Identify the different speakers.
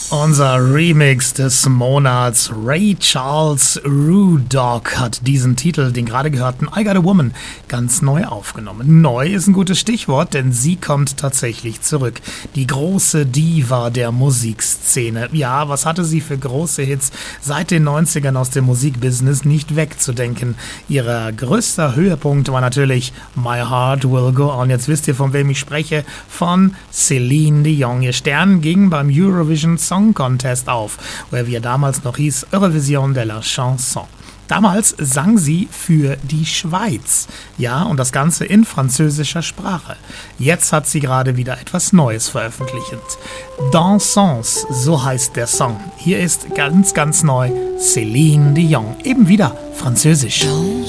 Speaker 1: Unser Remix des Monats. Ray Charles Ruddock hat diesen Titel, den gerade gehörten I Got a Woman, ganz neu aufgenommen. Neu ist ein gutes Stichwort, denn sie kommt tatsächlich zurück. Die große Diva der Musikszene. Ja, was hatte sie für große Hits seit den 90ern aus dem Musikbusiness nicht wegzudenken. Ihr größter Höhepunkt war natürlich My Heart Will Go On. Jetzt wisst ihr, von wem ich spreche. Von Celine Dion. Ihr Stern ging beim Eurovision Song Contest auf, oder wie er damals noch hieß, Eurovision de la Chanson. Damals sang sie für die Schweiz. Ja, und das Ganze in französischer Sprache. Jetzt hat sie gerade wieder etwas Neues veröffentlicht. Dansons, so heißt der Song. Hier ist ganz, ganz neu Celine Dion. Eben wieder französisch.